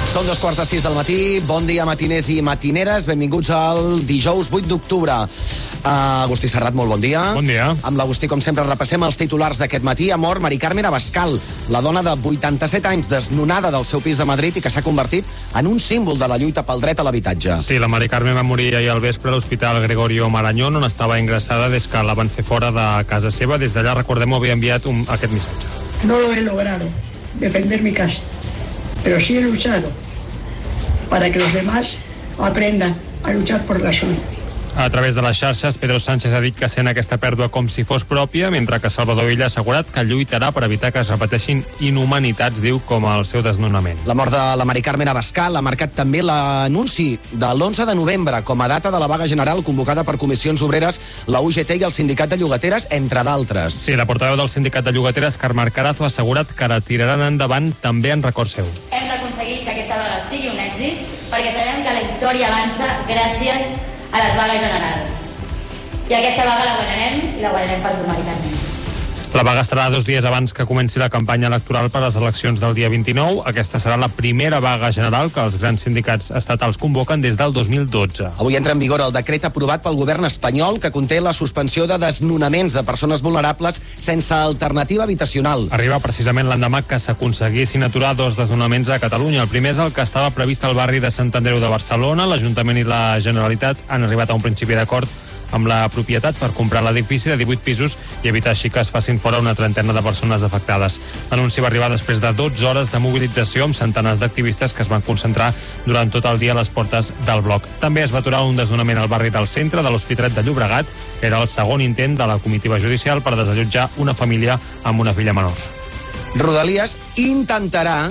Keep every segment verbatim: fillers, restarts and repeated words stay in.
Són dos quarts de sis del matí. Bon dia, matiners i matineres. Benvinguts al dijous vuit d'octubre. Uh, Agustí Serrat, molt bon dia. Bon dia. Amb l'Agustí, com sempre, repassem els titulars d'aquest matí. Ha mort Mari Carmen Abascal, la dona de vuitanta-set anys desnonada del seu pis de Madrid i que s'ha convertit en un símbol de la lluita pel dret a l'habitatge. Sí, la Mari Carmen va morir ahir al vespre a l'Hospital Gregorio Marañón, on estava ingressada des que la van fer fora de casa seva. Des d'allà, recordem, havia enviat un, aquest missatge. No lo he logrado, defender mi casa, pero sí he luchado para que los demás aprendan a luchar por la suya. A través de les xarxes, Pedro Sánchez ha dit que sent aquesta pèrdua com si fos pròpia, mentre que Salvador Illa ha assegurat que lluitarà per evitar que es repeteixin inhumanitats, diu, com el seu desnonament. La mort de la Mari Carmen Abascal ha marcat també l'anunci de l'onze de novembre com a data de la vaga general convocada per Comissions Obreres, la U G T i el Sindicat de Llogateres, entre d'altres. Sí, la portaveu del Sindicat de Llogateres, Carme Carazo, ha assegurat que la tiraran endavant també en record seu. Hem d'aconseguir que aquesta vaga sigui un èxit, perquè sabem que la història avança gràcies a les vagues generals. I aquesta vaga la guanyarem i la guanyarem per normalitat. La vaga serà dos dies abans que comenci la campanya electoral per a les eleccions del dia vint-i-nou. Aquesta serà la primera vaga general que els grans sindicats estatals convoquen des del dos mil dotze. Avui entra en vigor el decret aprovat pel govern espanyol que conté la suspensió de desnonaments de persones vulnerables sense alternativa habitacional. Arriba precisament l'endemà que s'aconseguissin aturar dos desnonaments a Catalunya. El primer és el que estava previst al barri de Sant Andreu de Barcelona. L'Ajuntament i la Generalitat han arribat a un principi d'acord amb la propietat per comprar l'edifici de divuit pisos i evitar així que es facin fora una trentena de persones afectades. L'anunci va arribar després de dotze hores de mobilització amb centenars d'activistes que es van concentrar durant tot el dia a les portes del bloc. També es va aturar un desnonament al barri del centre de l'Hospitalet de Llobregat. Era el segon intent de la comitiva judicial per desallotjar una família amb una filla menor. Rodalies intentarà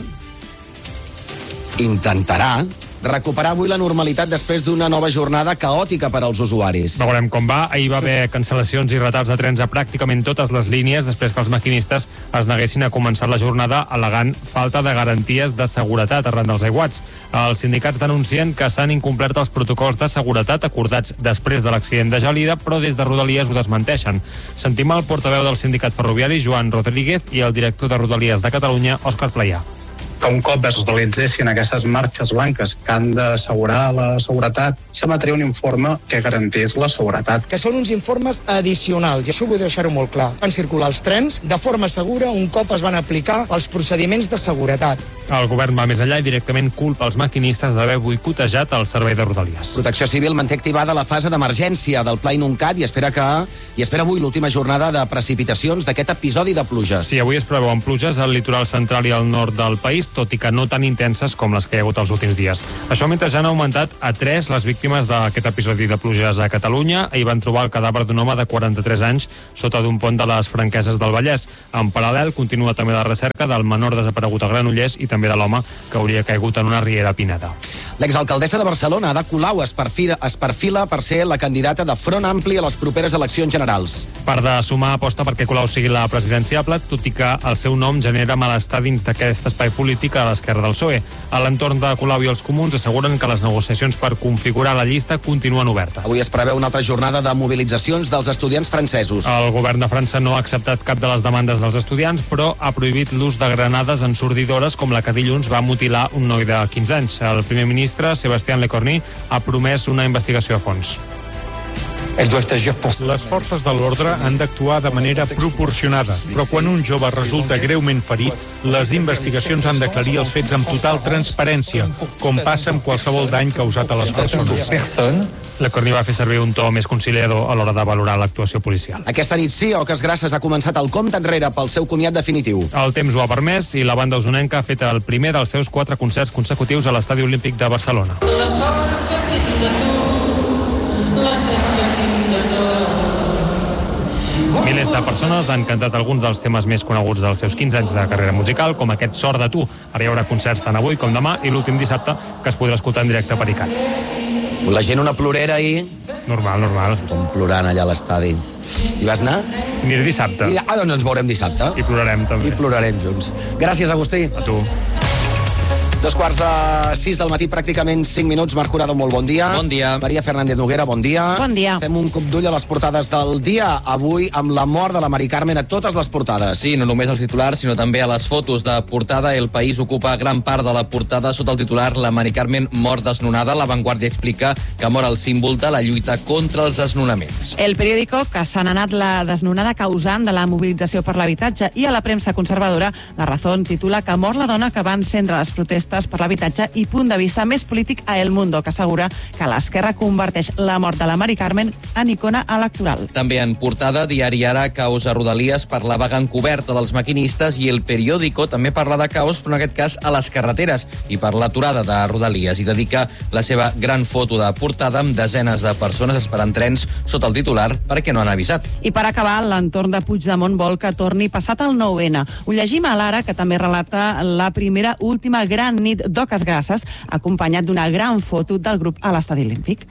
intentarà recuperar avui la normalitat després d'una nova jornada caòtica per als usuaris. Veurem com va. Ahir va haver cancel·lacions i retards de trens a pràcticament totes les línies després que els maquinistes es neguessin a començar la jornada al·legant falta de garanties de seguretat arran dels aiguats. Els sindicats denuncien que s'han incomplert els protocols de seguretat acordats després de l'accident de Gelida, però des de Rodalies ho desmenteixen. Sentim el portaveu del sindicat ferroviari, Joan Rodríguez, i el director de Rodalies de Catalunya, Òscar Playà. Que un cop es realitzessin aquestes marxes blanques que han d'assegurar la seguretat, s'emetria un informe que garantís la seguretat. Que són uns informes addicionals, i això vull deixar-ho molt clar. Van circular els trens de forma segura un cop es van aplicar els procediments de seguretat. El govern va més enllà i directament culpa els maquinistes d'haver boicotejat el servei de Rodalies. Protecció Civil manté activada la fase d'emergència del Pla Inuncat i espera que i espera avui l'última jornada de precipitacions d'aquest episodi de pluges. Sí, avui es preveuen pluges al litoral central i al nord del país, tot i que no tan intenses com les que hi ha hagut els últims dies. Això mentre ja han augmentat a tres les víctimes d'aquest episodi de pluges a Catalunya. Ahir van trobar el cadàver d'un home de quaranta-tres anys sota d'un pont de les Franqueses del Vallès. En paral·lel, continua també la recerca del menor desaparegut a Granollers i també de l'home que hauria caigut en una riera pinada. L'exalcaldessa de Barcelona, Ada Colau, es perfila, es perfila per ser la candidata de Front Ampli a les properes eleccions generals. Per de sumar aposta perquè Colau sigui la presidenciable, tot i que el seu nom genera malestar dins d'aquest espai polític a l'esquerra del P S O E. A l'entorn de Colau i els comuns asseguren que les negociacions per configurar la llista continuen obertes. Avui es preveu una altra jornada de mobilitzacions dels estudiants francesos. El govern de França no ha acceptat cap de les demandes dels estudiants, però ha prohibit l'ús de granades ensordidores com la que dilluns va mutilar un noi de quinze anys. El primer ministre, Sébastien Lecornu, ha promès una investigació a fons. Les forces de l'ordre han d'actuar de manera proporcionada, però quan un jove resulta greument ferit, les investigacions han d'aclarir els fets amb total transparència, com passa amb qualsevol dany causat a les persones. Lecornu va fer servir un to més conciliador a l'hora de valorar l'actuació policial. Aquesta nit sí, Oques Grasses ha començat el compte enrere pel seu comiat definitiu. El temps ho ha permès i la banda usonenca ha fet el primer dels seus quatre concerts consecutius a l'Estadi Olímpic de Barcelona. La sort que tinc de tu, la set que tinc de tot. Milers de persones han cantat alguns dels temes més coneguts dels seus quinze anys de carrera musical, com aquest Sort de tu. Ara hi haurà concerts tant avui com demà i l'últim dissabte, que es podrà escoltar en directe per ICAT. La gent una plorera ahir. Normal, normal. Com plorant allà a l'estadi. Hi vas anar? Aniré dissabte. I, ah, doncs ens veurem dissabte. I plorarem també. I plorarem junts. Gràcies, Agustí. A tu. Dos quarts de sis del matí, pràcticament cinc minuts. Marc Jurado, molt bon dia. Bon dia. Maria Fernández Noguera, bon dia. Bon dia. Fem un cop d'ull a les portades del dia. Avui, amb la mort de la Mari Carmen a totes les portades. Sí, no només als titulars, sinó també a les fotos de portada. El País ocupa gran part de la portada sota el titular La Mari Carmen mort desnonada. La Vanguardia explica que mor el símbol de la lluita contra els desnonaments. El periòdico que s'ha anat la desnonada causant de la mobilització per l'habitatge, i a la premsa conservadora La Razón titula que mor la dona que va encendre les protestes per l'habitatge i punt de vista més polític a El Mundo, que assegura que l'esquerra converteix la mort de la Mari Carmen en icona electoral. També en portada, Diari Ara causa Rodalies per la vaga encoberta dels maquinistes, i El Periódico també parla de caos, però en aquest cas a les carreteres, i per l'aturada de Rodalies, i dedica la seva gran foto de portada amb desenes de persones esperant trens sota el titular perquè no han avisat. I per acabar, l'entorn de Puigdemont vol que torni passat el nou ene. Ho llegim a l'Ara, que també relata la primera última gran nit d'oques grasses, acompanyat d'una gran foto del grup a l'Estadi Olímpic.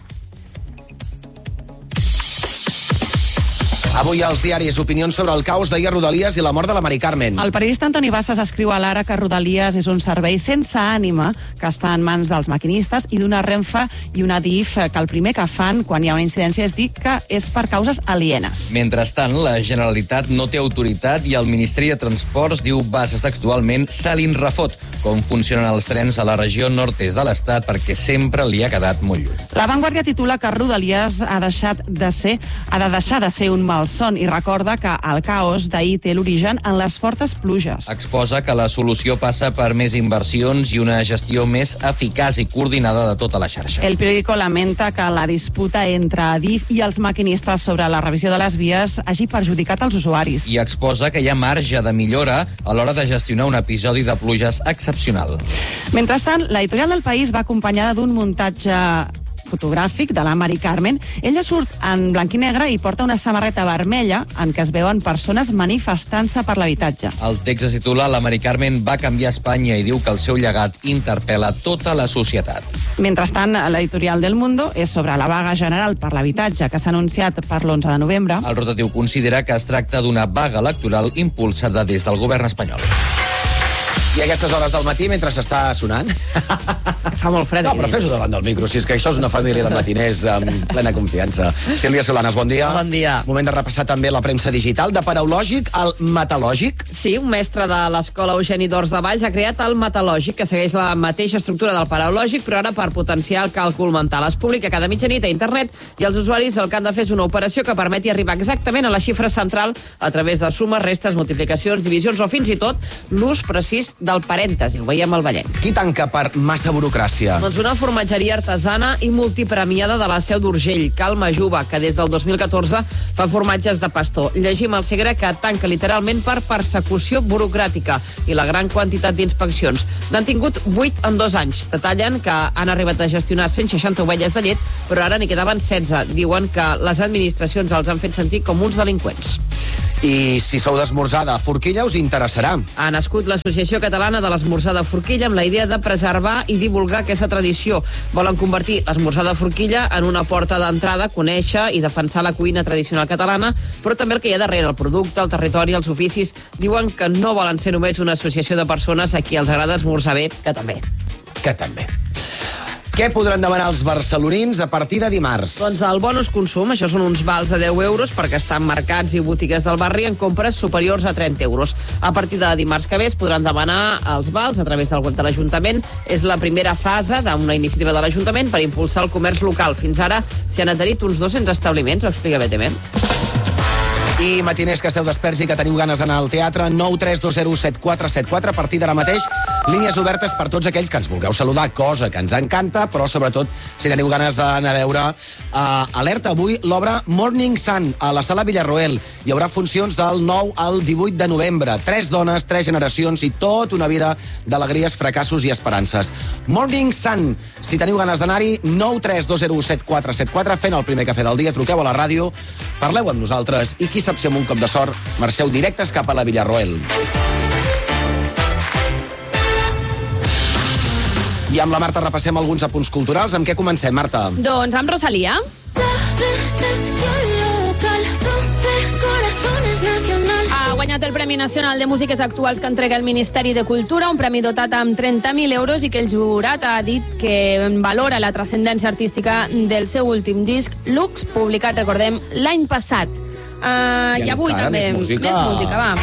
Avui als diaris, opinions sobre el caos d'ahir a Rodalies i la mort de la Mari Carmen. El periodista Antoni Bassas escriu a l'Ara que Rodalies és un servei sense ànima que està en mans dels maquinistes i d'una Renfe i una DIF, que el primer que fan quan hi ha una incidència és dir que és per causes alienes. Mentrestant, la Generalitat no té autoritat i el Ministeri de Transports, diu Bassas textualment, se li refot com funcionen els trens a la regió nord-est de l'Estat perquè sempre li ha quedat molt lluny. La Vanguardia titula que Rodalies ha deixat de ser, ha de deixar de ser un malson i recorda que el caos d'ahir té l'origen en les fortes pluges. Exposa que la solució passa per més inversions i una gestió més eficaç i coordinada de tota la xarxa. El periòdico lamenta que la disputa entre Adif i els maquinistes sobre la revisió de les vies hagi perjudicat els usuaris. I exposa que hi ha marge de millora a l'hora de gestionar un episodi de pluges excepcional. Mentrestant, l'editorial del País va acompanyada d'un muntatge fotogràfic de la Mari Carmen. Ella surt en blanc i negre i porta una samarreta vermella en què es veuen persones manifestant-se per l'habitatge. El text es titula La Mari Carmen va canviar Espanya i diu que el seu llegat interpel·la tota la societat. Mentrestant, l'editorial del Mundo és sobre la vaga general per l'habitatge que s'ha anunciat per l'onze de novembre. El rotatiu considera que es tracta d'una vaga electoral impulsada des del govern espanyol. I a aquestes hores del matí, mentre s'està sonant... Fa molt fred. No, però fes-ho davant del micro, si és que això és una família de matiners amb plena confiança. Sílvia Solanes, bon dia. Bon dia. Moment de repassar també la premsa digital, de paraulògic al metalògic. Sí, un mestre de l'escola Eugeni d'Ors de Valls ha creat el metalògic, que segueix la mateixa estructura del paraulògic, però ara per potenciar el càlcul mental. Es publica cada mitjanit a internet i els usuaris el que han de fer és una operació que permeti arribar exactament a la xifra central a través de sumes, restes, multiplicacions, divisions o fins i tot l'ús precís del parèntesi. Ho veiem al Vallenc. Qui tanca per massa burocràcia? Doncs una formatgeria artesana i multipremiada de la Seu d'Urgell, Calma Juba, que des del dos mil catorze fa formatges de pastor. Llegim al Segre que tanca literalment per persecució burocràtica i la gran quantitat d'inspeccions. N'han tingut vuit en dos anys. Detallen que han arribat a gestionar cent seixanta ovelles de llet, però ara n'hi quedaven setze. Diuen que les administracions els han fet sentir com uns delinqüents. I si sou d'esmorzar de forquilla, us interessarà. Ha nascut l'Associació Catalana de l'Esmorzar de Forquilla amb la idea de preservar i divulgar aquesta tradició. Volen convertir l'esmorzar de forquilla en una porta d'entrada, conèixer i defensar la cuina tradicional catalana, però també el que hi ha darrere, el producte, el territori, els oficis. Diuen que no volen ser només una associació de persones a qui els agrada esmorzar bé, que també. Que també. Què podran demanar els barcelonins a partir de dimarts? Doncs el bonus consum, això són uns vals de deu euros per gastar en mercats i botigues del barri en compres superiors a trenta euros. A partir de dimarts que ve es podran demanar els vals a través del web de l'Ajuntament. És la primera fase d'una iniciativa de l'Ajuntament per impulsar el comerç local. Fins ara s'hi han adherit uns dos-cents establiments, ho explica bé també. I matiners que esteu desperts i que teniu ganes d'anar al teatre, nou tres dos zero set quatre set quatre, a partir d'ara mateix, línies obertes per tots aquells que ens vulgueu saludar, cosa que ens encanta, però sobretot si teniu ganes d'anar a veure uh, Alerta. Avui l'obra Morning Sun a la Sala Villarroel. Hi haurà funcions del nou al divuit de novembre. Tres dones, tres generacions i tota una vida d'alegries, fracassos i esperances. Morning Sun. Si teniu ganes d'anar-hi, nou tres dos zero set quatre set quatre, fent el primer cafè del dia, truqueu a la ràdio, parleu amb nosaltres i qui sap si amb un cop de sort marxeu directes cap a la Villarroel. I amb la Marta repassem alguns apunts culturals. Amb què comencem, Marta? Doncs amb Rosalía. guanyat el Premi Nacional de Músiques Actuals que entrega el Ministeri de Cultura, un premi dotat amb trenta mil euros i que el jurat ha dit que valora la transcendència artística del seu últim disc, Lux, publicat, recordem, l'any passat. Uh, I, I avui també més música. més música, va.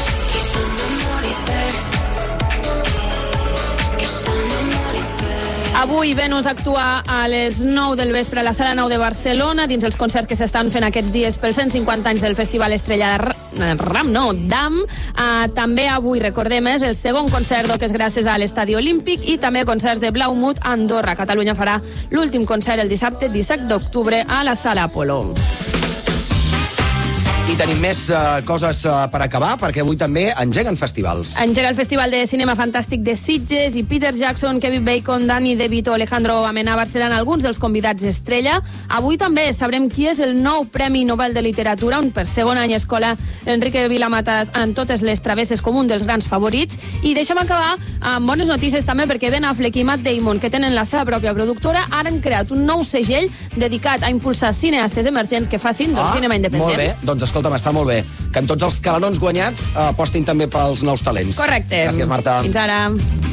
Avui Venus actua a les nou del vespre a la Sala nou de Barcelona dins els concerts que s'estan fent aquests dies pels cent cinquanta anys del Festival Estrella Ram, no, Dam. Uh, també avui, recordem, és el segon concert que és gràcies a l'Estadi Olímpic i també concerts de Blaumut a Andorra. Catalunya farà l'últim concert el dissabte disset d'octubre a la Sala Apolo. I tenim més uh, coses uh, per acabar, perquè avui també engeguen festivals. Engega el Festival de Cinema Fantàstic de Sitges i Peter Jackson, Kevin Bacon, Danny DeVito, Alejandro Amenábar seran alguns dels convidats estrella. Avui també sabrem qui és el nou Premi Nobel de Literatura, on per segon any escola Enrique Vilamatas en totes les travesses com un dels grans favorits. I deixem acabar amb bones notícies també, perquè Ben Affleck i Matt Damon, que tenen la seva pròpia productora, ara han creat un nou segell dedicat a impulsar cineastes emergents que facin del ah, cinema independent. Molt bé, doncs escolta'm, està molt bé. Que en tots els calerons guanyats eh, apostin també pels nous talents. Correcte. Gràcies, Marta. Fins ara.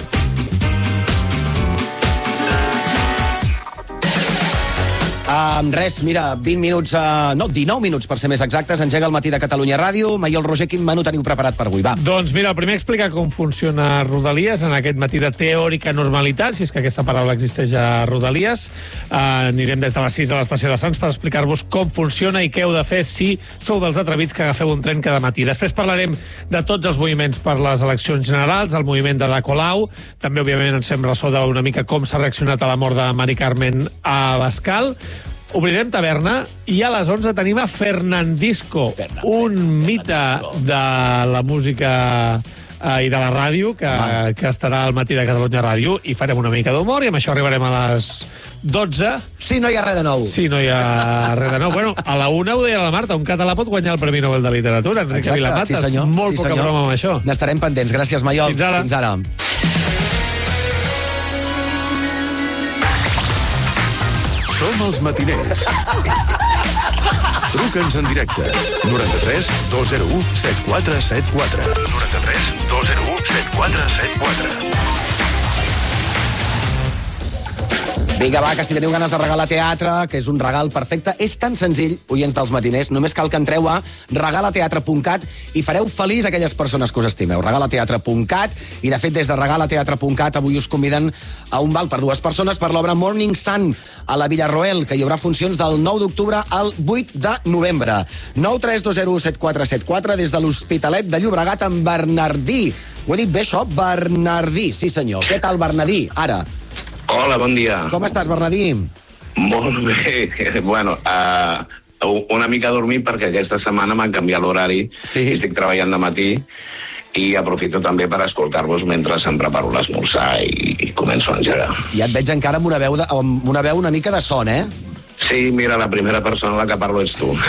Uh, res, mira, vint minuts, uh, no, dinou minuts per ser més exactes, engega el Matí de Catalunya Ràdio. Maiol Roger, quin menú teniu preparat per avui? Va. Doncs mira, el primer explica com funciona Rodalies en aquest matí de teòrica normalitat, si és que aquesta paraula existeix a Rodalies. Uh, anirem des de les sis a l'estació de Sants per explicar-vos com funciona i què heu de fer si sou dels atrevits que agafeu un tren cada matí. Després parlarem de tots els moviments per les eleccions generals, el moviment de Ada Colau, també, òbviament, ens fem ressò d'una mica com s'ha reaccionat a la mort de Mari Carmen a Abascal. Obrirem taverna i a les onze tenim a Fernandisco, un mite de la música eh, i de la ràdio que, que estarà al Matí de Catalunya Ràdio, i farem una mica d'humor i amb això arribarem a les dotze. Si no hi ha res de nou. Si no hi ha res de nou. Bueno, a la una ho deia la Marta, un català pot guanyar el Premi Nobel de Literatura. Enrique Vilamatas, sí senyor. molt sí, poca senyor. broma amb això. N'estarem pendents. Gràcies, Maiol. Fins ara. Fins ara. Som els matiners. Truca'ns en directe. noranta-tres dos zero u set quatre set quatre. noranta-tres dos zero u set quatre set quatre. Vinga, va, que si teniu ganes de regalar teatre, que és un regal perfecte, és tan senzill, oients dels matiners, només cal que entreu a regalateatre punt cat i fareu feliç aquelles persones que us estimeu. regalateatre punt cat, i de fet des de regalateatre punt cat avui us conviden a un val per dues persones per l'obra Morning Sun a la Villarroel, que hi haurà funcions del nou d'octubre al vuit de novembre. nou tres dos zero u set quatre set quatre des de l'Hospitalet de Llobregat amb Bernardí. Ho he dit bé, això? Bernardí, sí senyor. Què tal, Bernardí? Ara. Hola, bon dia. Com estàs, Bernardí? Molt bé. Bueno, uh, una mica dormit perquè aquesta setmana m'han canviat l'horari. Sí. Estic treballant de matí i aprofito també per escoltar-vos mentre em preparo l'esmorzar i, i començo a engegar. Ja et veig encara amb una veu, de, amb una veu una mica de son, eh? Sí, mira, la primera persona a la que parlo ets tu.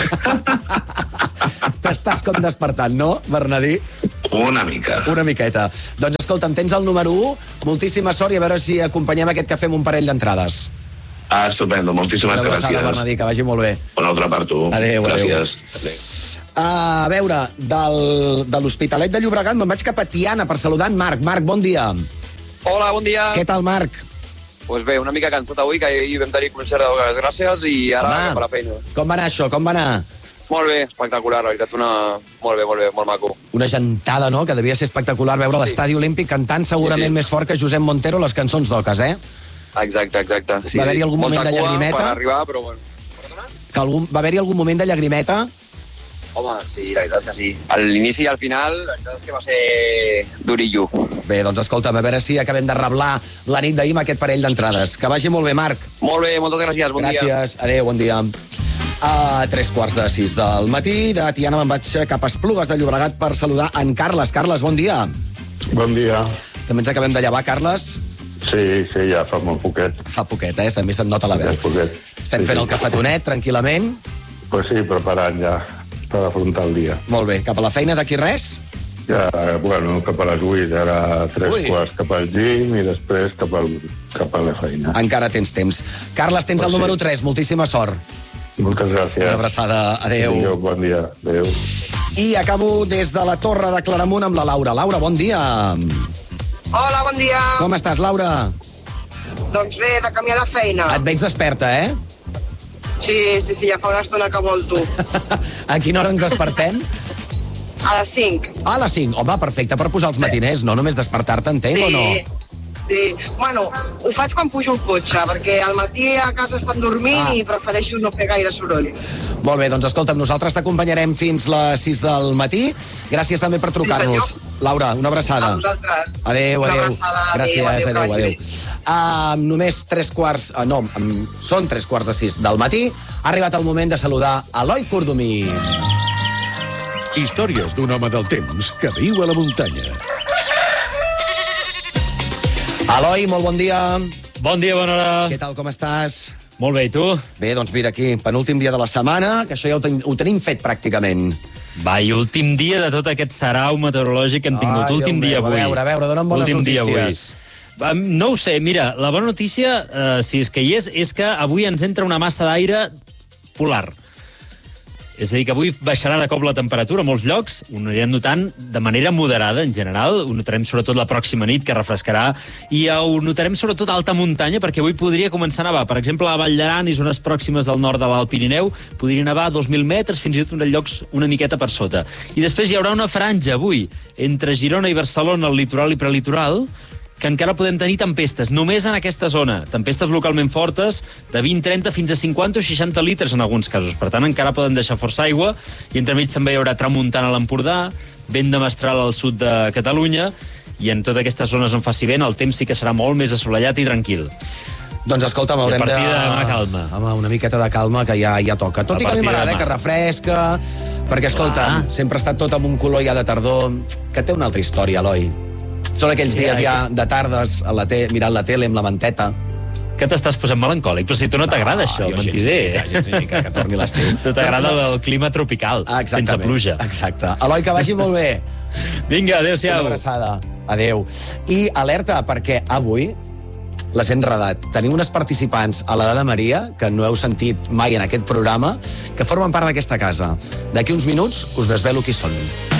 T'estàs com despertant, no, Bernardí? Una mica. Una miqueta. Doncs escolta'm, tens el número u, moltíssima sort i a veure si acompanyem aquest cafè amb un parell d'entrades. Ah, estupendo, moltíssimes gràcies. Una abraçada, gràcies. Bernardí, que vagi molt bé. Una altra per tu. Adéu, gràcies. adéu. A veure, del, de l'Hospitalet de Llobregat me'n vaig cap a Tiana per saludar en Marc. Marc, bon dia. Hola, bon dia. Què tal, Marc? Pues bé, una mica cansat avui, que ahir vam tenir concert de Boques Gràcies i ara Home, cap a la feina. Com va anar això? Com va anar? Molt bé, espectacular, la veritat, una... molt bé, molt bé, molt maco. Una gentada, no?, que devia ser espectacular veure sí. l'Estadi Olímpic cantant segurament sí, sí. més fort que Josep Montero les cançons d'Oques, eh? Exacte, exacte. Sí, va haver-hi algun moment de llagrimeta? Per arribar, però bueno. Que algun... Va haver-hi algun moment de llagrimeta? Home, sí, la veritat és que sí. A l'inici i al final, la veritat és que va ser durillo. Bé, doncs escolta'm, a veure si acabem de reblar la nit d'ahir amb aquest parell d'entrades. Que vagi molt bé, Marc. Molt bé, moltes gràcies, bon gràcies. dia. Gràcies, adéu, bon dia. A tres quarts de sis del matí, de Tiana me'n vaig cap a Esplugues de Llobregat per saludar en Carles. Carles, bon dia. Bon dia. També ens acabem de llevar, Carles? Sí, sí, ja fa molt poquet. Fa poquet, eh? També se't nota la veu. Poquet. Estem sí, fent sí. el cafetonet, tranquil·lament. Pues sí, preparant ja per afrontar el dia. Molt bé. Cap a la feina d'aquí res? Ja, bueno, cap a les vuit, ara tres Ui. quarts cap al gym i després cap, al, cap a la feina. Encara tens temps. Carles, tens pues el número sí. tres, moltíssima sort. Moltes gràcies. Una abraçada, adéu. Adéu, bon dia, adéu. I acabo des de la Torre de Claramunt amb la Laura. Laura, bon dia. Hola, bon dia. Com estàs, Laura? Doncs bé, de camí a la feina. Et veig desperta, eh? Sí, sí, sí, ja fa una estona que volto. A quina hora ens despertem? A les cinc. A les cinc. Home, perfecte per posar els matiners, no només despertar-te, entenc, sí, o no? Sí, bueno, ho faig quan pujo al cotxe, perquè al matí a casa estan dormint ah. i prefereixo no fer gaire soroll. Molt bé, doncs escolta'm, nosaltres t'acompanyarem fins les sis del matí. Gràcies també per trucar-nos. Sí, Laura, una abraçada. A vosaltres. Adéu, adéu. Abraçada, Gràcies, adéu, adéu. adéu, adéu. Uh, només tres quarts... Uh, no, um, són tres quarts de sis del matí. Ha arribat el moment de saludar Eloi Cordomí. Històries d'un home del temps que viu a la muntanya. Eloi, molt bon dia. Bon dia, bona hora. Què tal, com estàs? Molt bé, i tu? Bé, doncs mira aquí, penúltim dia de la setmana, que això ja ho, ten ho tenim fet pràcticament. Va, i últim dia de tot aquest sarau meteorològic que hem tingut. Ai, últim dia avui. A veure, a veure, dona'm bones últim notícies. Dia avui. No ho sé, mira, la bona notícia, eh, si és que hi és, és que avui ens entra una massa d'aire polar. És a dir, que avui baixarà de cop la temperatura a molts llocs, ho anirem notant de manera moderada, en general, ho notarem sobretot la pròxima nit, que refrescarà, i ho notarem sobretot a alta muntanya, perquè avui podria començar a nevar. Per exemple, a Vall d'Aran i zones pròximes del nord de l'Alt Pirineu podria nevar a dos mil metres, fins i tot en llocs una miqueta per sota. I després hi haurà una franja avui, entre Girona i Barcelona, el litoral i prelitoral, que encara podem tenir tempestes, només en aquesta zona. Tempestes localment fortes, de vint, trenta fins a cinquanta o seixanta litres en alguns casos. Per tant, encara poden deixar força aigua, i entremig també hi haurà tramuntana a l'Empordà, vent de mestral al sud de Catalunya, i en totes aquestes zones on faci vent el temps sí que serà molt més assolellat i tranquil. Doncs escolta'm, haurem de... I a partir de demà calma. Home, una miqueta de calma que ja ja toca. Tot i que a mi m'agrada, que refresca, perquè, escolta'm, sempre ha estat tot amb un color ja de tardor, que té una altra història, Eloi. Són aquells dies ja de tardes a la te mirant la tele amb la manteta. Que t'estàs posant melancòlic? Però si tu no t'agrada això, mentider. Gens ni mica, que torni l'estiu. Tu t'agrada el clima tropical, sense pluja. Exacte. Eloi, que vagi molt bé. Vinga, adéu-siau. Una abraçada. Adéu. I alerta, perquè avui les he enredat. Tenim unes participants a l'Edat de Maria, que no heu sentit mai en aquest programa, que formen part d'aquesta casa. D'aquí uns minuts us desvelo qui són.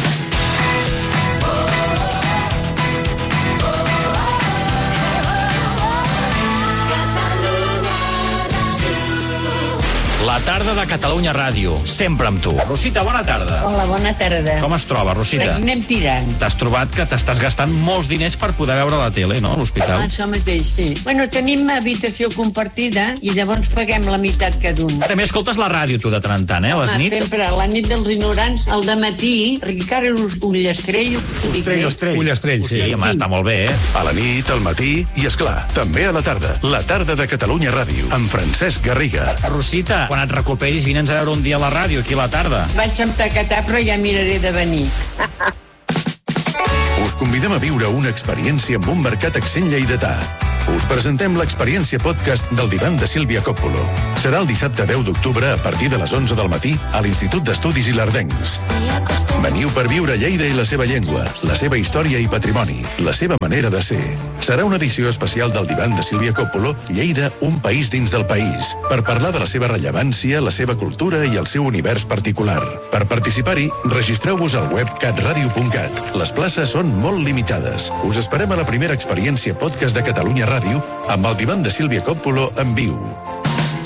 La tarda de Catalunya Ràdio, sempre amb tu. Rosita, bona tarda. Hola, bona tarda. Com es troba, Rosita? Anem tirant. T'has trobat que t'estàs gastant molts diners per poder veure la tele, no, a l'hospital? Ah, això mateix, sí. Bueno, tenim habitació compartida i llavors paguem la meitat cada un. També escoltes la ràdio, tu, de tant en tant, eh, a les Home, nits? sempre, la nit dels ignorants, al dematí, Ricard Ullastrell. Ullastrell. Ullastrell, sí. Home, està molt bé, eh? A la nit, al matí i, esclar, també a la tarda. La tarda de Catalunya Ràdio, amb Francesc Garriga. Rosita, quan et recuperis, vine'ns a veure un dia a la ràdio, aquí a la tarda. Vaig amb tacatar, però ja miraré de venir. Us convidem a viure una experiència amb un mercat accent lleidatà. Us presentem l'experiència podcast del divan de Sílvia Coppolo. Serà el dissabte deu d'octubre a partir de les onze del matí a l'Institut d'Estudis Ilardencs. Veniu per viure Lleida i la seva llengua, la seva història i patrimoni, la seva manera de ser. Serà una edició especial del divan de Sílvia Coppolo, Lleida, un país dins del país, per parlar de la seva rellevància, la seva cultura i el seu univers particular. Per participar-hi, registreu-vos al web catradio punt cat. Les places són molt limitades. Us esperem a la primera experiència podcast de Catalunya Ràdio amb el divan de Sílvia Coppolo en viu.